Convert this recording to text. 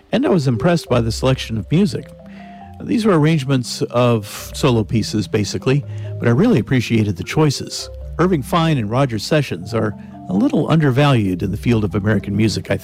and I was impressed by the selection of music. These were arrangements of solo pieces, basically, but I really appreciated the choices. Irving Fine and Roger Sessions are a little undervalued in the field of American music, I